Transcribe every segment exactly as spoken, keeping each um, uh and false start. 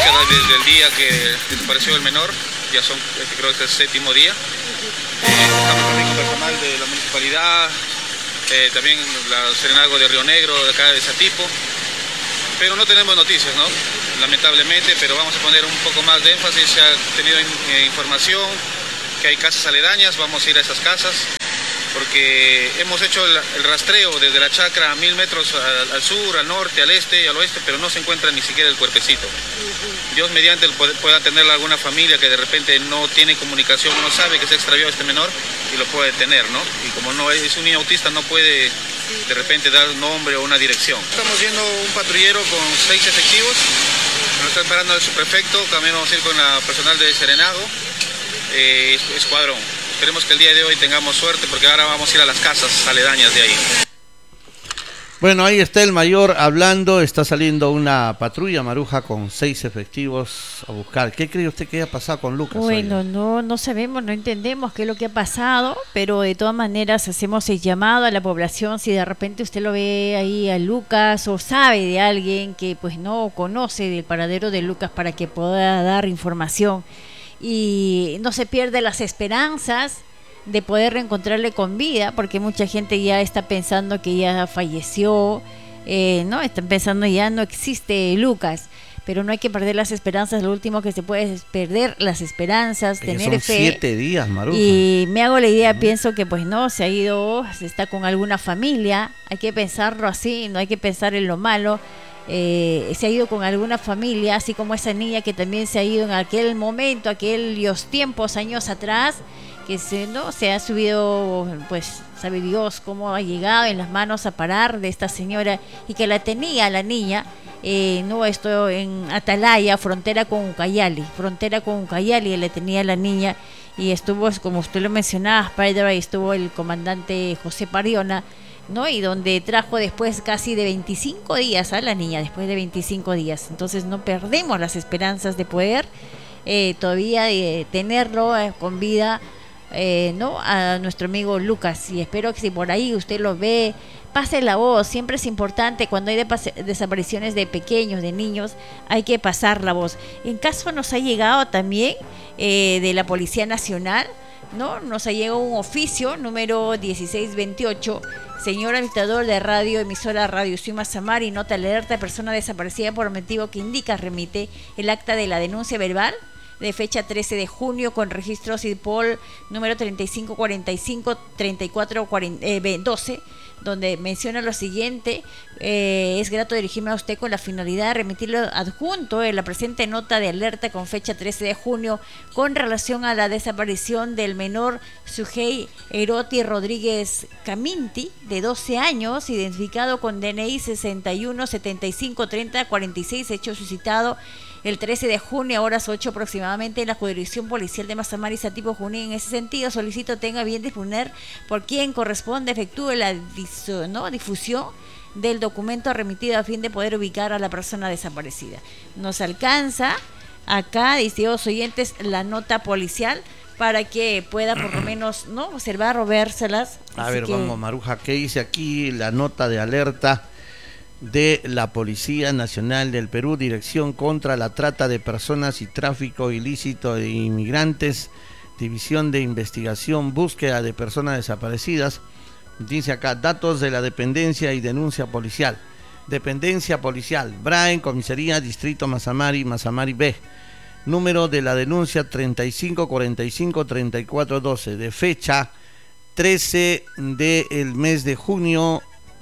búsqueda desde el día que desapareció el menor, ya son, este creo que es el séptimo día. Eh, estamos también con personal de la municipalidad, eh, también la Serenazgo de Río Negro, de acá de Satipo, pero no tenemos noticias, ¿no? Lamentablemente, pero vamos a poner un poco más de énfasis. Se ha tenido eh, información que hay casas aledañas, vamos a ir a esas casas, porque hemos hecho el, el rastreo desde la chacra a mil metros al, al sur, al norte, al este y al oeste, pero no se encuentra ni siquiera el cuerpecito. Dios mediante pueda tener alguna familia que de repente no tiene comunicación, no sabe que se extravió este menor y lo puede tener, ¿no? Y como no es un niño autista, no puede de repente dar un nombre o una dirección. Estamos yendo un patrullero con seis efectivos, nos está esperando el subprefecto, también vamos a ir con la personal de Serenazgo, eh, escuadrón. Esperemos que el día de hoy tengamos suerte, porque ahora vamos a ir a las casas aledañas de ahí. Bueno, ahí está el mayor hablando. Está saliendo una patrulla, Maruja, con seis efectivos a buscar. ¿Qué cree usted que haya pasado con Lucas? Bueno, hoy? no, no sabemos, no entendemos qué es lo que ha pasado, pero de todas maneras hacemos el llamado a la población. Si de repente usted lo ve ahí a Lucas o sabe de alguien que pues no conoce del paradero de Lucas, para que pueda dar información y no se pierde las esperanzas de poder reencontrarle con vida, porque mucha gente ya está pensando que ya falleció, eh, no, están pensando ya no existe Lucas, pero no hay que perder las esperanzas. Lo último que se puede es perder las esperanzas, es tener son fe. siete días, Maruja. Y me hago la idea, uh-huh. pienso que pues no, se ha ido, se está con alguna familia, hay que pensarlo así, no hay que pensar en lo malo. Eh, se ha ido con alguna familia, así como esa niña que también se ha ido en aquel momento, aquellos tiempos, años atrás, que se, ¿no? se ha subido, pues sabe Dios cómo ha llegado en las manos a parar de esta señora, y que la tenía la niña, eh, no esto en Atalaya, frontera con Ucayali, frontera con Ucayali, le tenía la niña, y estuvo, como usted lo mencionaba, Spider, y estuvo el comandante José Pariona, ¿no? Y donde trajo después casi de veinticinco días a la niña, después de veinticinco días. Entonces no perdemos las esperanzas de poder eh, todavía eh, tenerlo eh, con vida, eh, ¿no? A nuestro amigo Lucas. Y espero que si por ahí usted lo ve, pase la voz. Siempre es importante cuando hay de- desapariciones de pequeños, de niños, hay que pasar la voz. En caso nos ha llegado también eh, de la Policía Nacional, ¿no? Nos ha llegado un oficio número dieciséis veintiocho. Señor administrador de radio, emisora Radio Ciudad Mazamari, nota alerta, persona desaparecida por motivo que indica, remite el acta de la denuncia verbal de fecha trece de junio con registro CIDPOL número treinta y cinco cuarenta y cinco treinta y cuatro doce, donde menciona lo siguiente: eh, es grato dirigirme a usted con la finalidad de remitirlo adjunto en la presente nota de alerta con fecha trece de junio con relación a la desaparición del menor Sujei Eroti Rodríguez Caminti, de doce años, identificado con D N I sesenta y uno setenta y cinco treinta cuarenta y seis, hecho suscitado el trece de junio a horas ocho aproximadamente en la jurisdicción policial de Mazamari, Satipo, Junín. En ese sentido, solicito tenga bien disponer por quien corresponde efectúe la dis- ¿no? difusión del documento remitido a fin de poder ubicar a la persona desaparecida. Nos alcanza acá, distinguidos oyentes, la nota policial para que pueda por lo menos no observar o vérselas. A Así ver, que... vamos, Maruja, ¿qué dice aquí la nota de alerta de la Policía Nacional del Perú, Dirección contra la Trata de Personas y Tráfico Ilícito de Inmigrantes, División de Investigación, Búsqueda de Personas Desaparecidas? Dice acá, datos de la dependencia y denuncia policial. Dependencia policial, Braen, Comisaría Distrito Mazamari, Mazamari B. Número de la denuncia treinta y cinco cuarenta y cinco treinta y cuatro doce, de fecha trece del mes de junio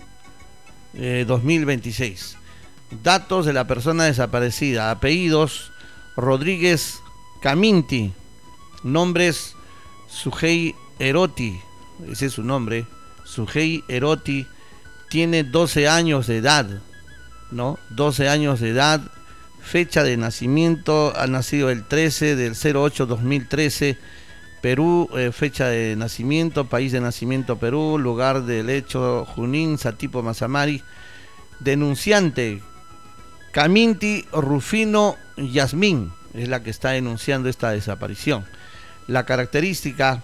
Eh, dos mil veintiséis. Datos de la persona desaparecida: apellidos Rodríguez Caminti, nombres Sujei Eroti, ese es su nombre, Sujei Eroti, tiene doce años de edad, ¿no? doce años de edad, fecha de nacimiento, ha nacido el trece del cero ocho dos mil trece, Perú, eh, fecha de nacimiento, país de nacimiento Perú, lugar del hecho Junín, Satipo, Mazamari. Denunciante Caminti Rufino Yasmín, es la que está denunciando esta desaparición. La característica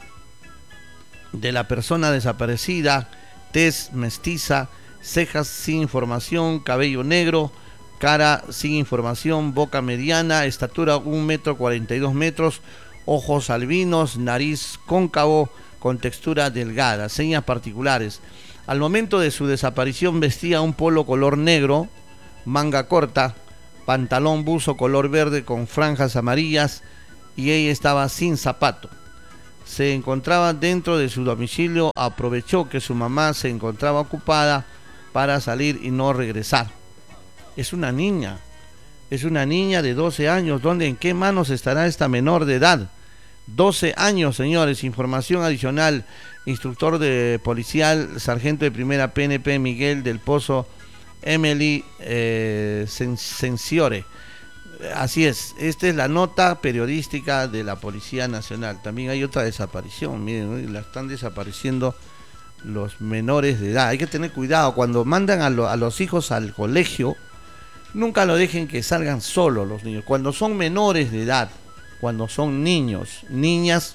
de la persona desaparecida: tez mestiza, cejas sin formación, cabello negro, cara sin información, boca mediana, estatura un metro cuarenta y dos metros, ojos albinos, nariz cóncavo con textura delgada, señas particulares. Al momento de su desaparición vestía un polo color negro, manga corta, pantalón buzo color verde con franjas amarillas y ella estaba sin zapato. Se encontraba dentro de su domicilio, aprovechó que su mamá se encontraba ocupada para salir y no regresar. Es una niña, es una niña de doce años. ¿Dónde, en qué manos estará esta menor de edad? doce años, señores. Información adicional, instructor de policial, sargento de primera P N P Miguel del Pozo, Emily eh, Sensiore. Así es, esta es la nota periodística de la Policía Nacional. También hay otra desaparición, miren, ¿no? La están desapareciendo los menores de edad. Hay que tener cuidado, cuando mandan a, lo, a los hijos al colegio, nunca lo dejen que salgan solos los niños. Cuando son menores de edad, cuando son niños, niñas,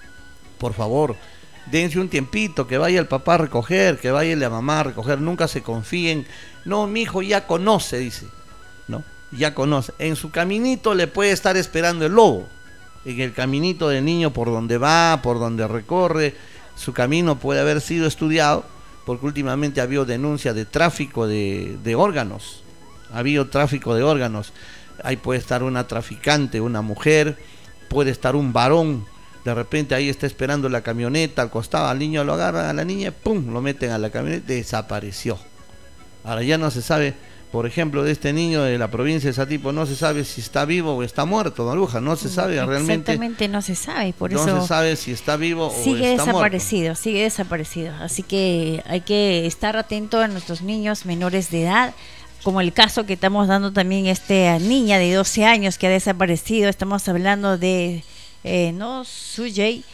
por favor, dense un tiempito, que vaya el papá a recoger, que vaya la mamá a recoger, nunca se confíen. No, mi hijo ya conoce, dice, ¿no? Ya conoce. En su caminito le puede estar esperando el lobo. En el caminito del niño por donde va, por donde recorre, su camino puede haber sido estudiado, porque últimamente ha habido denuncia de tráfico de, de órganos. Ha habido tráfico de órganos. Ahí puede estar una traficante, una mujer, puede estar un varón. De repente ahí está esperando la camioneta al costado, al niño lo agarran, a la niña, pum, lo meten a la camioneta, desapareció. Ahora ya no se sabe. Por ejemplo, de este niño de la provincia de Satipo, no se sabe si está vivo o está muerto, don Luja, no se sabe realmente. Exactamente, no se sabe, por no eso. No se sabe si está vivo o está muerto. Sigue desaparecido, sigue desaparecido. Así que hay que estar atento a nuestros niños menores de edad, como el caso que estamos dando también esta niña de doce años que ha desaparecido. Estamos hablando de, eh, no, Sujei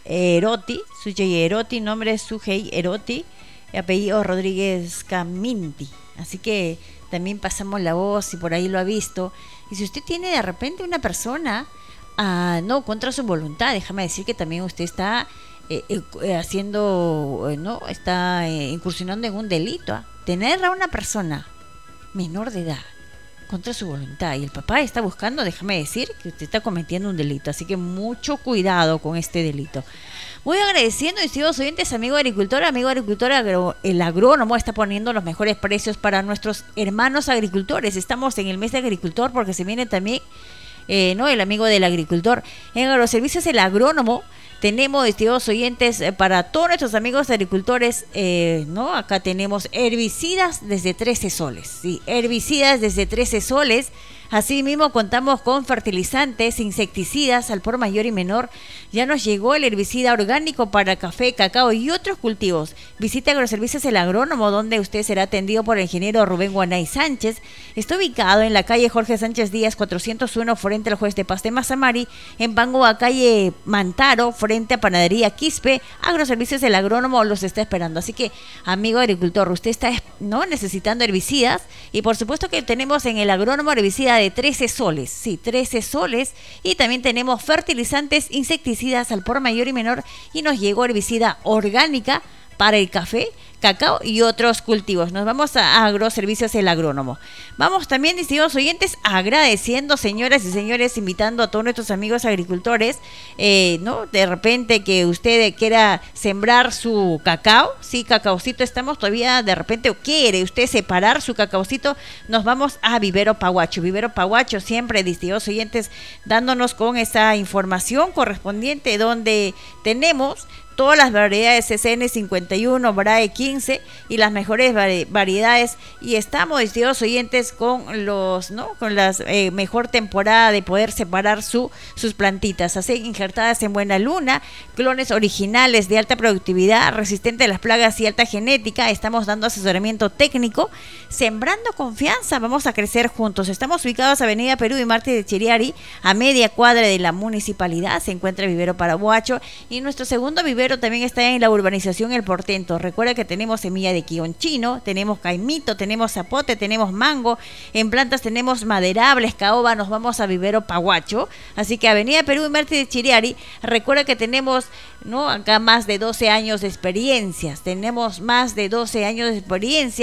Eroti, Sujei Eroti, nombre es Sujei Eroti, apellido Rodríguez Caminti. Así que también pasamos la voz, y por ahí lo ha visto. Y si usted tiene de repente una persona, ah, no, contra su voluntad, déjame decir que también usted está eh, eh, haciendo, eh, no, está eh, incursionando en un delito. ¿eh? Tener a una persona menor de edad contra su voluntad y el papá está buscando, déjame decir que usted está cometiendo un delito. Así que mucho cuidado con este delito. Voy agradeciendo, estimados oyentes, amigo agricultor, amigo agricultor, agro, el agrónomo está poniendo los mejores precios para nuestros hermanos agricultores. Estamos en el mes de agricultor porque se viene también, eh, no, el amigo del agricultor. En Agroservicios El Agrónomo tenemos, estimados oyentes, eh, para todos nuestros amigos agricultores, eh, no, acá tenemos herbicidas desde trece soles, sí, herbicidas desde trece soles. Asimismo, contamos con fertilizantes, insecticidas al por mayor y menor. Ya nos llegó el herbicida orgánico para café, cacao y otros cultivos. Visita Agroservicios El Agrónomo, donde usted será atendido por el ingeniero Rubén Guanay Sánchez. Está ubicado en la calle Jorge Sánchez Díaz, cuatrocientos uno, frente al juez de paz de Mazamari. En Bangoa, calle Mantaro, frente a Panadería Quispe. Agroservicios El Agrónomo los está esperando. Así que, amigo agricultor, usted está, ¿no?, necesitando herbicidas. Y por supuesto que tenemos en El Agrónomo herbicida de trece soles, sí, trece soles, y también tenemos fertilizantes, insecticidas al por mayor y menor, y nos llegó herbicida orgánica para el café, cacao y otros cultivos. Nos vamos a Agroservicios El Agrónomo. Vamos también, estimados oyentes, agradeciendo, señoras y señores, invitando a todos nuestros amigos agricultores, eh, ¿no? De repente que usted quiera sembrar su cacao, sí, cacaocito, estamos todavía, de repente, o quiere usted separar su cacaocito, nos vamos a Vivero Paguacho. Vivero Paguacho siempre, estimados oyentes, dándonos con esa información correspondiente, donde tenemos todas las variedades C C N cincuenta y uno, Brae quince y las mejores vari- variedades, y estamos, estimados oyentes, con los, ¿no?, con la eh, mejor temporada de poder separar su, sus plantitas, así injertadas en buena luna, clones originales de alta productividad, resistentes a las plagas y alta genética. Estamos dando asesoramiento técnico, sembrando confianza, vamos a crecer juntos. Estamos ubicados Avenida Perú y Marte de Chiriari, a media cuadra de la municipalidad. Se encuentra Vivero Paraguacho, y nuestro segundo vivero también está en la urbanización El Portento. Recuerda que tenemos semilla de quionchino, tenemos caimito, tenemos zapote, tenemos mango, en plantas tenemos maderables, caoba. Nos vamos a Vivero Paguacho, así que Avenida Perú y Marte de Chiriari. Recuerda que tenemos, ¿no?, acá más de doce años de experiencias, tenemos más de doce años de experiencia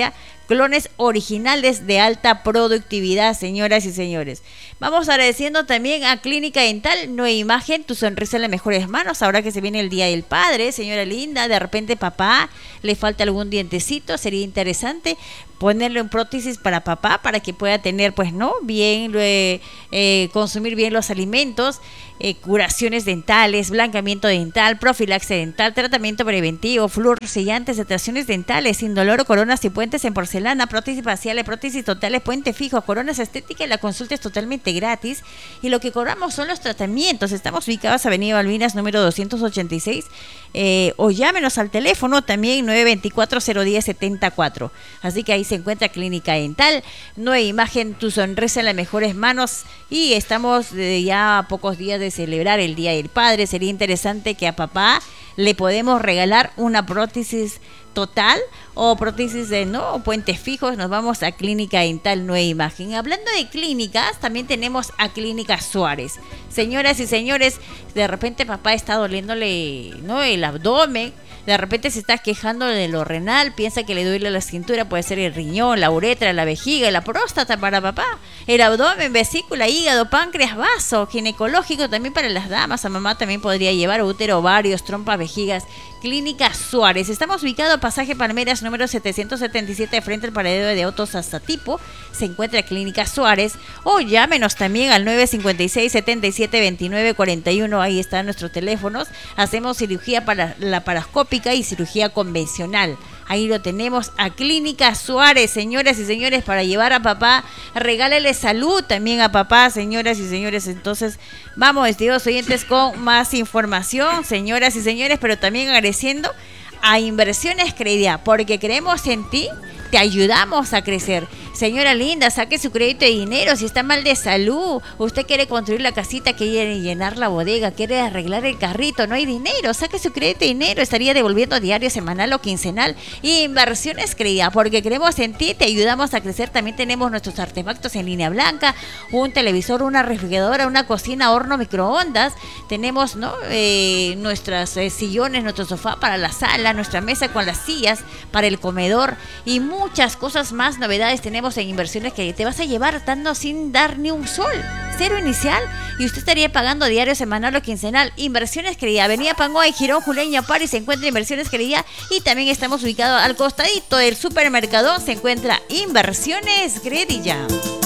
clones originales de alta productividad, señoras y señores. Vamos agradeciendo también a Clínica Dental Nueva Imagen, tu sonrisa en las mejores manos, ahora que se viene el Día del Padre, señora linda, de repente papá le falta algún dientecito, sería interesante ponerle un prótesis para papá, para que pueda tener, pues, ¿no? Bien, eh, eh, consumir bien los alimentos, eh, curaciones dentales, blancamiento dental, profilaxia dental, tratamiento preventivo, flúor sellantes, extracciones dentales, sin dolor, coronas y puentes en porcelana, prótesis faciales, prótesis totales, puente fijo, coronas estéticas, y la consulta es totalmente gratis. Y lo que cobramos son los tratamientos. Estamos ubicados en Avenida Balvinas, número doscientos ochenta y seis, eh, o llámenos al teléfono también nueve veinticuatro, cero diez, setenta y cuatro. Así que ahí se encuentra Clínica Dental Nueva Imagen, tu sonrisa en las mejores manos. Y estamos eh, ya a pocos días de celebrar el Día del Padre. Sería interesante que a papá le podemos regalar una prótesis total o prótesis de no puentes fijos. Nos vamos a Clínica Dental Nueva Imagen. Hablando de clínicas, también tenemos a Clínica Suárez. Señoras y señores, de repente papá está doliéndole, ¿no?, el abdomen. De repente se está quejando de lo renal, piensa que le duele la cintura, puede ser el riñón, la uretra, la vejiga, la próstata para papá, el abdomen, vesícula, hígado, páncreas, vaso, ginecológico también para las damas, a mamá también podría llevar útero, ovarios, trompas, vejigas. Clínica Suárez. Estamos ubicados Pasaje Palmeras número setecientos setenta y siete, frente al paradero de autos hasta tipo. Se encuentra Clínica Suárez, o llámenos también al nueve cincuenta y seis, setenta y siete, veintinueve, cuarenta y uno. Ahí están nuestros teléfonos. Hacemos cirugía para la parascópica y cirugía convencional. Ahí lo tenemos a Clínica Suárez, señoras y señores, para llevar a papá. Regálele salud también a papá, señoras y señores. Entonces, vamos, estimados oyentes, con más información, señoras y señores, pero también agradeciendo a Inversiones Crediá, porque creemos en ti, te ayudamos a crecer. Señora linda, saque su crédito de dinero. Si está mal de salud, usted quiere construir la casita, quiere llenar la bodega, quiere arreglar el carrito, no hay dinero, saque su crédito de dinero. Estaría devolviendo diario, semanal o quincenal. Inversiones Crediá, porque creemos en ti, te ayudamos a crecer. También tenemos nuestros artefactos en línea blanca, un televisor, una refrigeradora, una cocina, horno, microondas. Tenemos, ¿no?, eh, nuestros eh, sillones, nuestro sofá para la sala, nuestra mesa con las sillas para el comedor y muchas cosas más. Novedades tenemos en Inversiones que te vas a llevar dando sin dar ni un sol, cero inicial, y usted estaría pagando diario, semanal o quincenal. Inversiones Crediá, Avenida Pangoa y Girón Julián París se encuentra Inversiones Crediá, y también estamos ubicados al costadito del supermercado, se encuentra Inversiones Crediá.